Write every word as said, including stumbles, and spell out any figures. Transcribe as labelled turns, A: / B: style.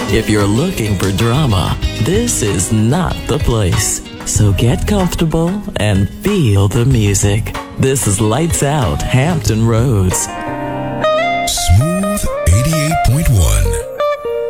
A: If you're looking for drama, this is not the place. So get comfortable and feel the music. This is Lights Out Hampton Roads